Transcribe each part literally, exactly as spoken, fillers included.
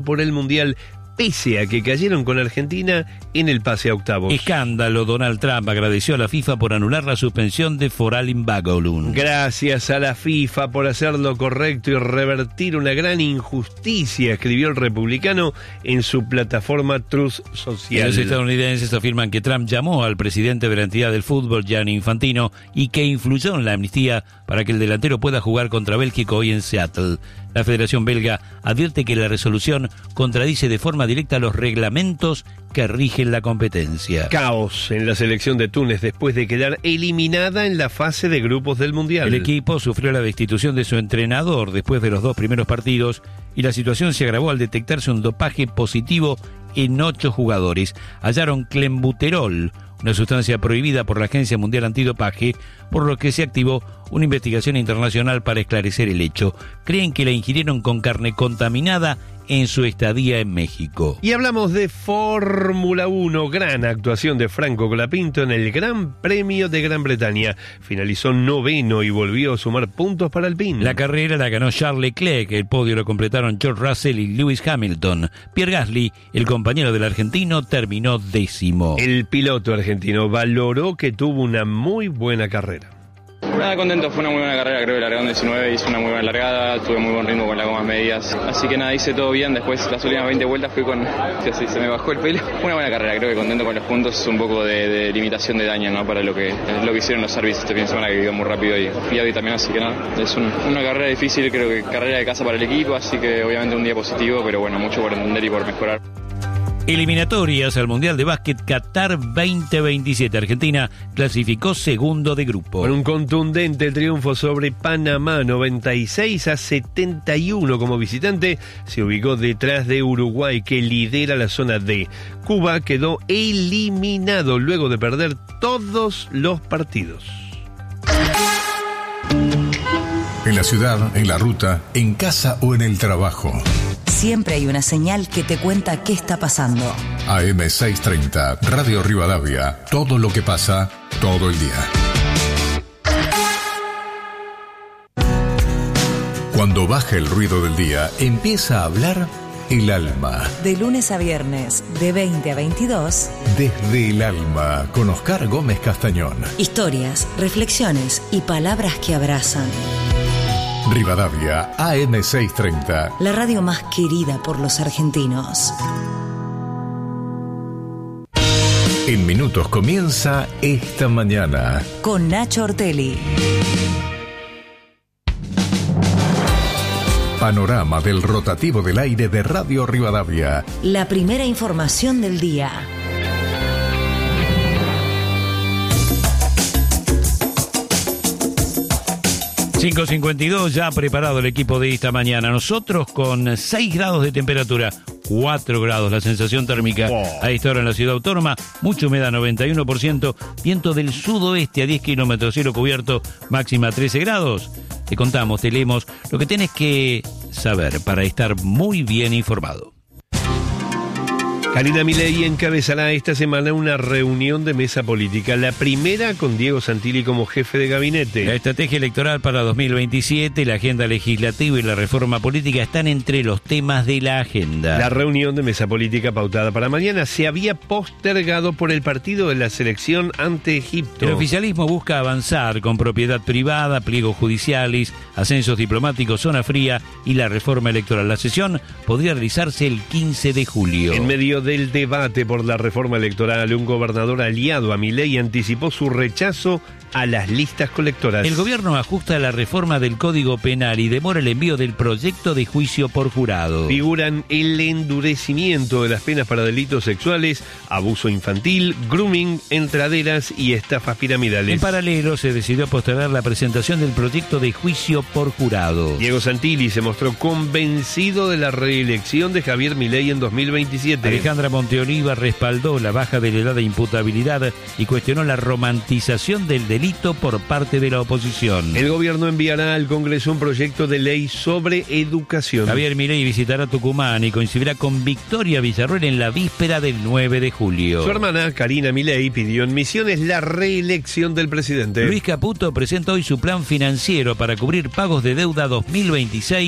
por el Mundial, pese a que cayeron con Argentina en el pase a octavos. Escándalo. Donald Trump agradeció a la FIFA por anular la suspensión de Foralin Bajolun. Gracias a la FIFA por hacer lo correcto y revertir una gran injusticia, escribió el republicano en su plataforma Truth Social. Los estadounidenses afirman que Trump llamó al presidente de la entidad del fútbol, Gianni Infantino, y que influyó en la amnistía para que el delantero pueda jugar contra Bélgica hoy en Seattle. La Federación Belga advierte que la resolución contradice de forma directa los reglamentos que rigen la competencia. Caos en la selección de Túnez después de quedar eliminada en la fase de grupos del Mundial. El equipo sufrió la destitución de su entrenador después de los dos primeros partidos y la situación se agravó al detectarse un dopaje positivo en ocho jugadores. Hallaron clenbuterol, una sustancia prohibida por la Agencia Mundial Antidopaje, por lo que se activó una investigación internacional para esclarecer el hecho. Creen que la ingirieron con carne contaminada en su estadía en México. Y hablamos de Fórmula uno, gran actuación de Franco Colapinto en el Gran Premio de Gran Bretaña. Finalizó noveno y volvió a sumar puntos para Alpine. La carrera la ganó Charles Leclerc, el podio lo completaron George Russell y Lewis Hamilton. Pierre Gasly, el compañero del argentino, terminó décimo. El piloto argentino valoró que tuvo una muy buena carrera. Nada, contento, fue una muy buena carrera, creo que largó en diecinueve, hice una muy buena largada, tuve muy buen ritmo con las gomas medias, así que nada, hice todo bien. Después las últimas veinte vueltas fui con, así, se me bajó el pelo. Fue una buena carrera, creo que contento con los puntos, un poco de, de limitación de daño, ¿no? Para lo que lo que hicieron los servicios este fin de semana, que vivió muy rápido y fiado y también, así que nada, es un, una carrera difícil, creo que carrera de casa para el equipo, así que obviamente un día positivo, pero bueno, mucho por entender y por mejorar. Eliminatorias al Mundial de Básquet Qatar veinte veintisiete. Argentina clasificó segundo de grupo. Con un contundente triunfo sobre Panamá, noventa y seis a setenta y uno como visitante, se ubicó detrás de Uruguay, que lidera la zona D. Cuba quedó eliminado luego de perder todos los partidos. En la ciudad, en la ruta, en casa o en el trabajo. Siempre hay una señal que te cuenta qué está pasando. A M seiscientos treinta, Radio Rivadavia. Todo lo que pasa, todo el día. Cuando baja el ruido del día, empieza a hablar el alma. De lunes a viernes, de veinte a veintidós. Desde el alma, con Oscar Gómez Castañón. Historias, reflexiones y palabras que abrazan. Rivadavia, A M seiscientos treinta. La radio más querida por los argentinos. En minutos comienza Esta Mañana. Con Nacho Ortelli. Panorama del rotativo del aire de Radio Rivadavia. La primera información del día. cinco cincuenta y dos, ya preparado el equipo de Esta Mañana. Nosotros con seis grados de temperatura, cuatro grados la sensación térmica oh. a esta hora en la ciudad autónoma, mucha humedad noventa y uno por ciento, viento del sudoeste a diez kilómetros, cielo cubierto, máxima trece grados. Te contamos, te leemos lo que tenés que saber para estar muy bien informado. Karina Milei encabezará esta semana una reunión de mesa política, la primera con Diego Santilli como jefe de gabinete. La estrategia electoral para dos mil veintisiete, la agenda legislativa y la reforma política están entre los temas de la agenda. La reunión de mesa política pautada para mañana se había postergado por el partido de la selección ante Egipto. El oficialismo busca avanzar con propiedad privada, pliegos judiciales, ascensos diplomáticos, zona fría y la reforma electoral. La sesión podría realizarse el quince de julio. En medio del debate por la reforma electoral, un gobernador aliado a Milei anticipó su rechazo a las listas colectoras. El gobierno ajusta la reforma del Código Penal y demora el envío del proyecto de juicio por jurado. Figuran el endurecimiento de las penas para delitos sexuales, abuso infantil, grooming, entraderas y estafas piramidales. En paralelo, se decidió postergar la presentación del proyecto de juicio por jurado. Diego Santilli se mostró convencido de la reelección de Javier Milei en dos mil veintisiete. Alejandra Monteoliva respaldó la baja de la edad de imputabilidad y cuestionó la romantización del delito por parte de la oposición. El gobierno enviará al Congreso un proyecto de ley sobre educación. Javier Milei visitará Tucumán y coincidirá con Victoria Villarroel en la víspera del nueve de julio. Su hermana, Karina Milei, pidió en Misiones la reelección del presidente. Luis Caputo presenta hoy su plan financiero para cubrir pagos de deuda dos mil veintiséis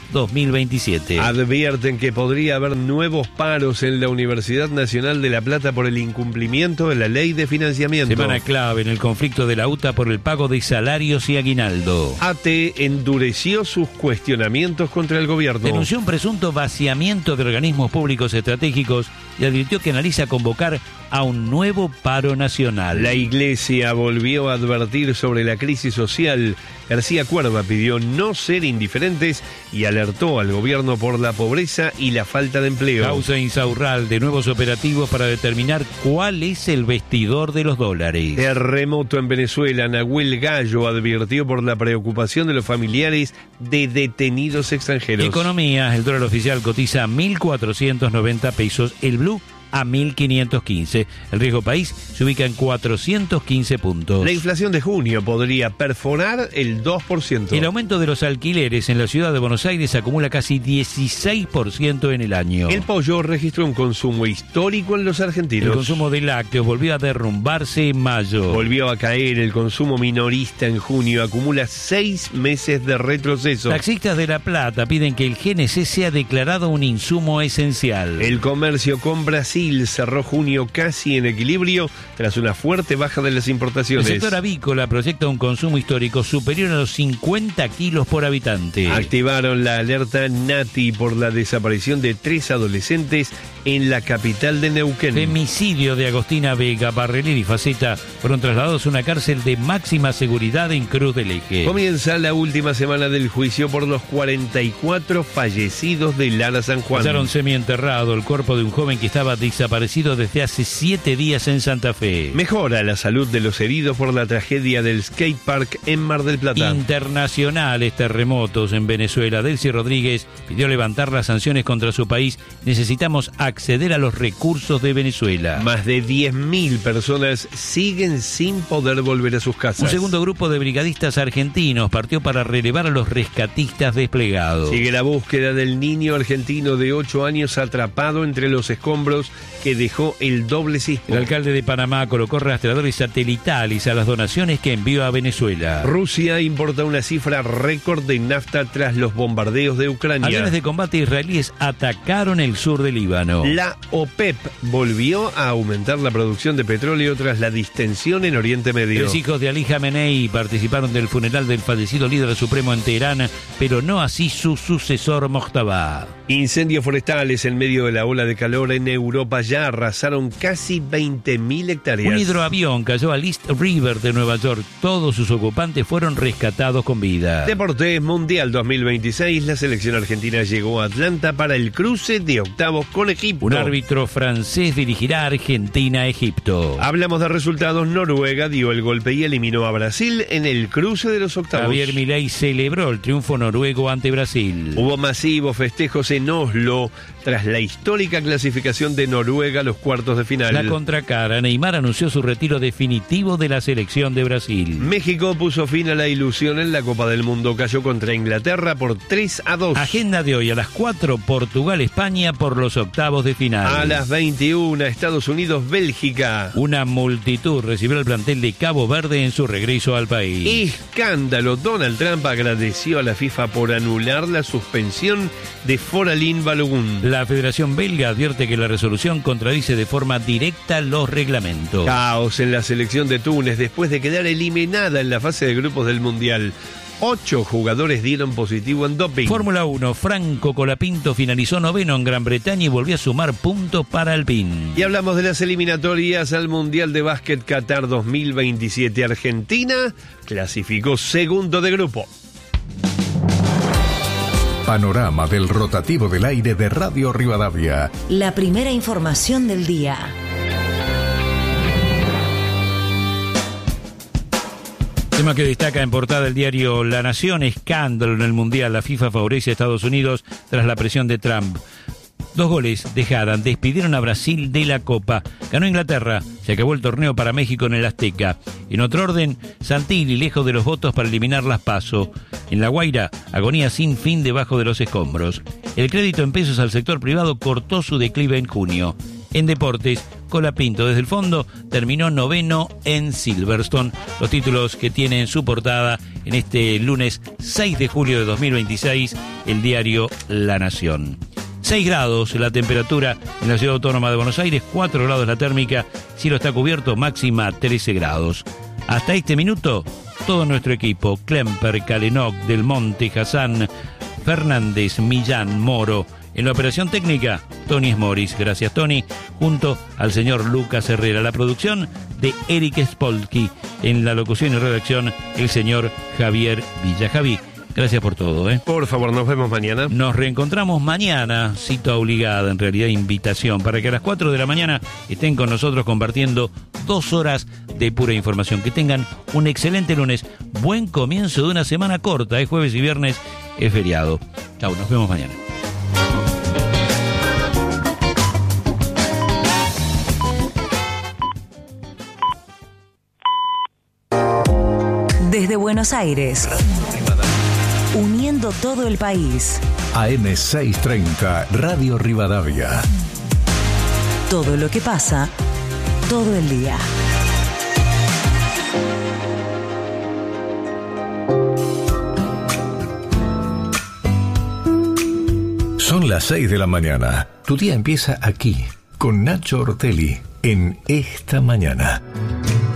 dos mil veintisiete. Advierten que podría haber nuevos paros en la Universidad Nacional de La Plata por el incumplimiento de la ley de financiamiento. Semana clave en el conflicto de la U T A por el pago de salarios y aguinaldo. A T endureció sus cuestionamientos contra el gobierno. Denunció un presunto vaciamiento de organismos públicos estratégicos y advirtió que analiza convocar a un nuevo paro nacional. La Iglesia volvió a advertir sobre la crisis social. García Cuerva pidió no ser indiferentes y alertó al gobierno por la pobreza y la falta de empleo. Causa Insaurral de nuevos operativos para determinar cuál es el vestidor de los dólares. Terremoto en Venezuela. Nahuel Gallo advirtió por la preocupación de los familiares de detenidos extranjeros. Economía. El dólar oficial cotiza a mil cuatrocientos noventa pesos. El blue a mil quinientos quince. El riesgo país se ubica en cuatrocientos quince puntos. La inflación de junio podría perforar el dos por ciento. El aumento de los alquileres en la ciudad de Buenos Aires acumula casi dieciséis por ciento en el año. El pollo registró un consumo histórico en los argentinos. El consumo de lácteos volvió a derrumbarse en mayo. Volvió a caer el consumo minorista en junio. Acumula seis meses de retroceso. Taxistas de La Plata piden que el G N C sea declarado un insumo esencial. El comercio con Brasil cerró junio casi en equilibrio tras una fuerte baja de las importaciones. El sector avícola proyecta un consumo histórico superior a los cincuenta kilos por habitante. Activaron la alerta Nati por la desaparición de tres adolescentes en la capital de Neuquén. Femicidio de Agostina Vega, Barrelir y Faceta fueron trasladados a una cárcel de máxima seguridad en Cruz del Eje. Comienza la última semana del juicio por los cuarenta y cuatro fallecidos de Lara San Juan. Hallaron semienterrado el cuerpo de un joven que estaba desaparecido desde hace siete días en Santa Fe. Mejora la salud de los heridos por la tragedia del skate park en Mar del Plata. Internacionales terremotos en Venezuela. Delcy Rodríguez pidió levantar las sanciones contra su país. Necesitamos acceder a los recursos de Venezuela. Más de diez mil personas siguen sin poder volver a sus casas. Un segundo grupo de brigadistas argentinos partió para relevar a los rescatistas desplegados. Sigue la búsqueda del niño argentino de ocho años atrapado entre los escombros que dejó el doble sismo. El alcalde de Panamá colocó rastreadores satelitales a las donaciones que envió a Venezuela. Rusia importa una cifra récord de nafta tras los bombardeos de Ucrania. Aviones de combate israelíes atacaron el sur del Líbano. La OPEP volvió a aumentar la producción de petróleo tras la distensión en Oriente Medio. Los hijos de Ali Khamenei participaron del funeral del fallecido líder supremo en Teherán, pero no así su sucesor Mojtaba. Incendios forestales en medio de la ola de calor en Europa ya arrasaron casi veinte mil hectáreas. Un hidroavión cayó al East River de Nueva York. Todos sus ocupantes fueron rescatados con vida. Deportes Mundial dos mil veintiséis. La selección argentina llegó a Atlanta para el cruce de octavos con Egipto. Un árbitro francés dirigirá a Argentina-Egipto. Hablamos de resultados. Noruega dio el golpe y eliminó a Brasil en el cruce de los octavos. Javier Milei celebró el triunfo noruego ante Brasil. Hubo masivos festejos en Oslo tras la histórica clasificación de Noruega a los cuartos de final. La contracara, Neymar anunció su retiro definitivo de la selección de Brasil. México puso fin a la ilusión en la Copa del Mundo. Cayó contra Inglaterra por tres a dos. Agenda de hoy a las cuatro, Portugal-España por los octavos de final. A las veintiuna, Estados Unidos-Bélgica. Una multitud recibió el plantel de Cabo Verde en su regreso al país. Escándalo. Donald Trump agradeció a la FIFA por anular la suspensión de Foralín Balogun. La Federación Belga advierte que la resolución contradice de forma directa los reglamentos. Caos en la selección de Túnez después de quedar eliminada en la fase de grupos del Mundial. Ocho jugadores dieron positivo en doping. Fórmula uno, Franco Colapinto finalizó noveno en Gran Bretaña y volvió a sumar puntos para Alpine. Y hablamos de las eliminatorias al Mundial de Básquet Qatar dos mil veintisiete. Argentina clasificó segundo de grupo. Panorama del rotativo del aire de Radio Rivadavia. La primera información del día. Tema que destaca en portada el diario La Nación: escándalo en el Mundial. La FIFA favorece a Estados Unidos tras la presión de Trump. Dos goles dejaron, despidieron a Brasil de la Copa. Ganó Inglaterra, se acabó el torneo para México en el Azteca. En otro orden, Santilli lejos de los votos para eliminar las PASO. En La Guaira, agonía sin fin debajo de los escombros. El crédito en pesos al sector privado cortó su declive en junio. En deportes, Colapinto desde el fondo terminó noveno en Silverstone. Los títulos que tiene en su portada en este lunes seis de julio de dos mil veintiséis el diario La Nación. seis grados la temperatura en la ciudad autónoma de Buenos Aires, cuatro grados la térmica, cielo está cubierto, máxima trece grados. Hasta este minuto, todo nuestro equipo, Klemper, Kalenok, Del Monte, Hassan, Fernández, Millán, Moro. En la operación técnica, Tony Smoris. Gracias, Tony. Junto al señor Lucas Herrera. La producción de Eric Spolky. En la locución y redacción, el señor Javier Villajaví. Gracias por todo, ¿eh? Por favor, nos vemos mañana. Nos reencontramos mañana, cita obligada, en realidad invitación, para que a las cuatro de la mañana estén con nosotros compartiendo dos horas de pura información. Que tengan un excelente lunes, buen comienzo de una semana corta, es jueves y viernes, es feriado. Chau, nos vemos mañana. Desde Buenos Aires, uniendo todo el país. A M seiscientos treinta, Radio Rivadavia. Todo lo que pasa, todo el día. Son las seis de la mañana. Tu día empieza aquí, con Nacho Ortelli, en Esta Mañana.